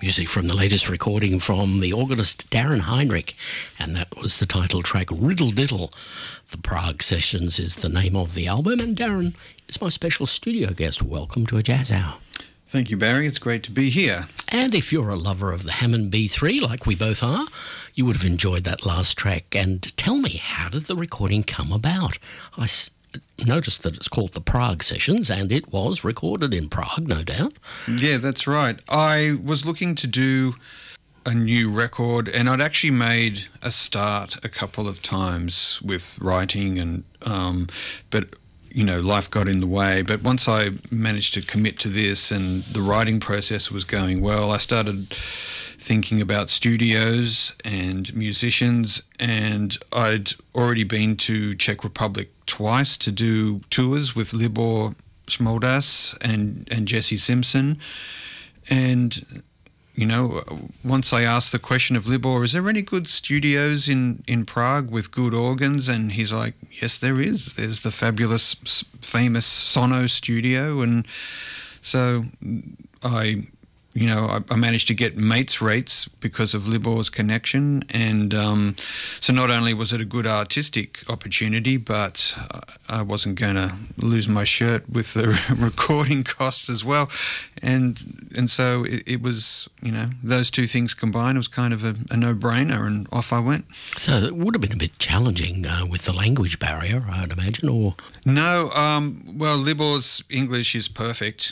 Music from the latest recording from the organist Darren Heinrich, and that was the title track Riddle Diddle. The Prague Sessions is the name of the album, and Darren is my special studio guest. Welcome to a Jazz Hour. Thank you, Barry. It's great to be here. And if you're a lover of the Hammond B3, like we both are, you would have enjoyed that last track. And tell me, how did the recording come about? I noticed that it's called the Prague Sessions, and it was recorded in Prague, no doubt. Yeah, that's right. I was looking to do a new record, and I'd actually made a start a couple of times with writing, and but you know, life got in the way. But once I managed to commit to this and the writing process was going well, I started thinking about studios and musicians, and I'd already been to Czech Republic twice to do tours with Libor Šmoldas and Jesse Simpson. And you know, once I asked the question of Libor, is there any good studios in Prague with good organs? And he's like, yes, there is. There's the fabulous, famous Sono studio. And so I managed to get mates rates because of Libor's connection. And so not only was it a good artistic opportunity, but I wasn't going to lose my shirt with the recording costs as well. And so it was, you know, those two things combined, it was kind of a no-brainer, and off I went. So it would have been a bit challenging with the language barrier, I'd imagine, or? No, well, Libor's English is perfect.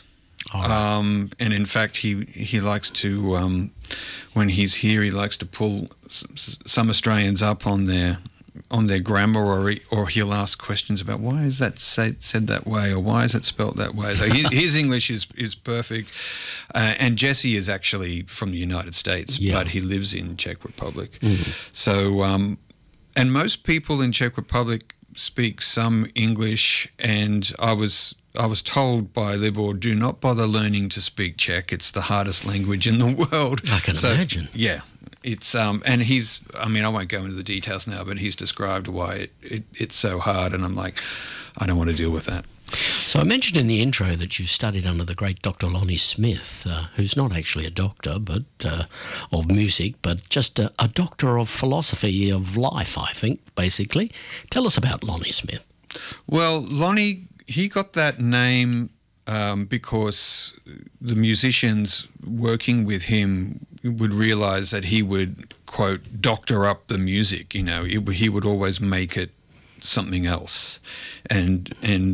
And in fact, he likes to, when he's here, he likes to pull some Australians up on their grammar, or he'll ask questions about why is that said that way, or why is it spelt that way. So his English is perfect. And Jesse is actually from the United States, but he lives in Czech Republic. Mm. So, and most people in Czech Republic speak some English, and I was told by Libor, do not bother learning to speak Czech. It's the hardest language in the world. I can imagine. Yeah. It's and he's, I mean, I won't go into the details now, but he's described why it's so hard, and I'm like, I don't want to deal with that. So I mentioned in the intro that you studied under the great Dr. Lonnie Smith, who's not actually a doctor but of music, but just a doctor of philosophy of life, I think, basically. Tell us about Lonnie Smith. Well, Lonnie, he got that name because the musicians working with him would realise that he would, quote, doctor up the music. You know, he would always make it something else, and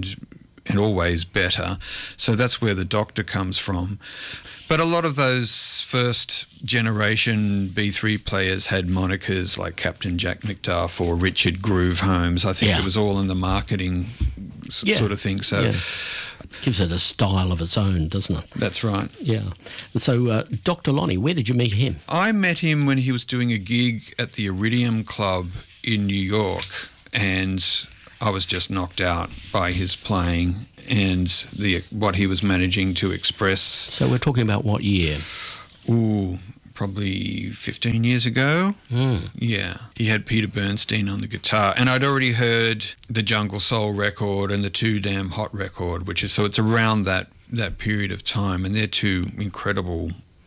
always better. So that's where the doctor comes from. But a lot of those first generation B3 players had monikers like Captain Jack McDuff or Richard Groove Holmes. I think it was all in the marketing sort of thing. So gives it a style of its own, doesn't it? That's right. Yeah. And so Dr. Lonnie, where did you meet him? I met him when he was doing a gig at the Iridium Club in New York, and I was just knocked out by his playing and what he was managing to express. So we're talking about what year? Ooh, probably 15 years ago. Mm. Yeah. He had Peter Bernstein on the guitar, and I'd already heard the Jungle Soul record and the Too Damn Hot record, so it's around that period of time, and they're two incredible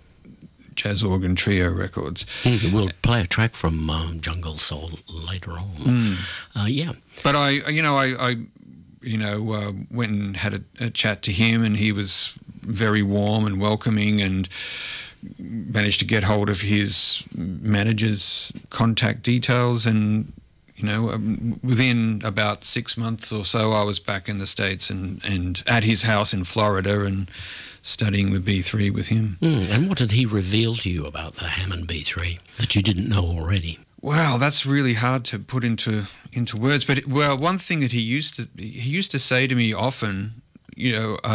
jazz organ trio records. We'll play a track from Jungle Soul later on. But I went and had a chat to him, and he was very warm and welcoming, and managed to get hold of his manager's contact details, and within about 6 months or so, I was back in the States and at his house in Florida and studying the B3 with him. And what did he reveal to you about the Hammond B3 that you didn't know already? Wow, that's really hard to put into words. But one thing that he used to say to me often, you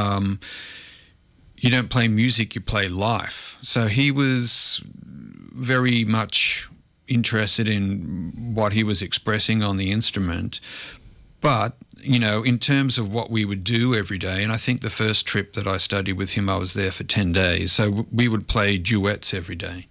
don't play music, you play life. So he was very much interested in what he was expressing on the instrument, but in terms of what we would do every day, and I think the first trip that I studied with him, I was there for 10 days, so we would play duets every day.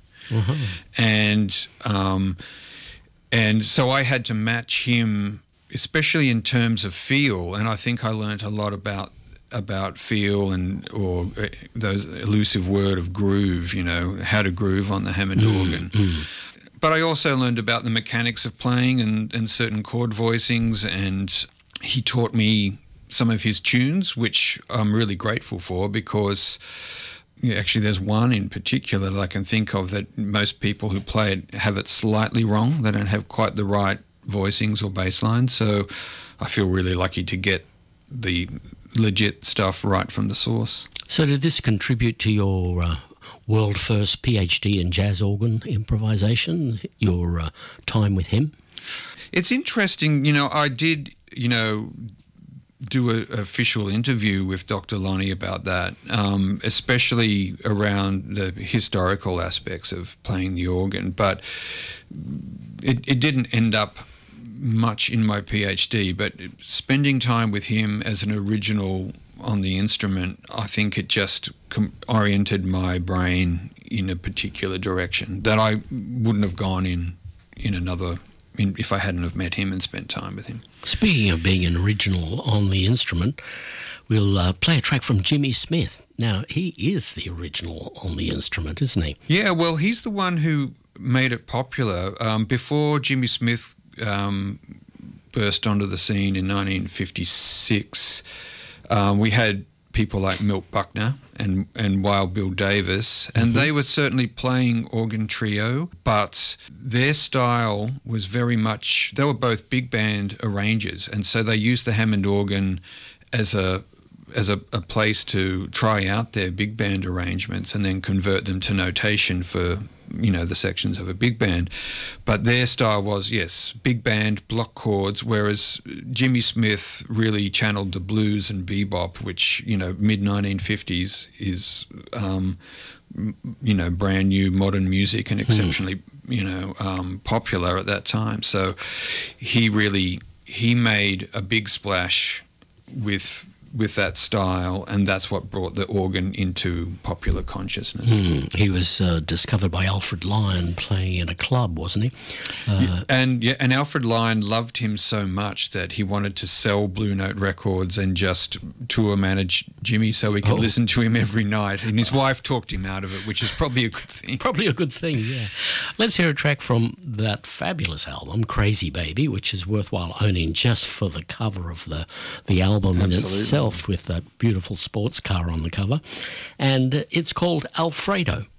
Mm-hmm. And so I had to match him, especially in terms of feel, and I think I learnt a lot about about feel or those elusive word of groove, how to groove on the Hammond organ. But I also learned about the mechanics of playing and certain chord voicings, and he taught me some of his tunes, which I'm really grateful for, because actually there's one in particular that I can think of that most people who play it have it slightly wrong. They don't have quite the right voicings or bass lines, so I feel really lucky to get the legit stuff right from the source. So did this contribute to your world first PhD in jazz organ improvisation, your time with him? It's interesting, I did, do an official interview with Dr. Lonnie about that, especially around the historical aspects of playing the organ, but it didn't end up much in my PhD, but spending time with him as an original on the instrument, I think it just oriented my brain in a particular direction that I wouldn't have gone in if I hadn't have met him and spent time with him. Speaking of being an original on the instrument, we'll play a track from Jimmy Smith. Now, he is the original on the instrument, isn't he? Yeah, well, he's the one who made it popular. Before Jimmy Smith burst onto the scene in 1956, we had people like Milt Buckner and Wild Bill Davis, and they were certainly playing organ trio, but their style was very much, they were both big band arrangers, and so they used the Hammond organ as a place to try out their big band arrangements and then convert them to notation for the sections of a big band. But their style was, yes, big band, block chords, whereas Jimmy Smith really channeled the blues and bebop, which, mid-1950s is, brand new modern music and exceptionally, popular at that time. So he made a big splash with that style, and that's what brought the organ into popular consciousness. He was discovered by Alfred Lyon playing in a club, wasn't he? And Alfred Lyon loved him so much that he wanted to sell Blue Note Records and just tour manage Jimmy so we could listen to him every night. And his wife talked him out of it, which is probably a good thing. Probably a good thing, yeah. Let's hear a track from that fabulous album, Crazy Baby, which is worthwhile owning just for the cover of the album in itself, with that beautiful sports car on the cover. And it's called Alfredo.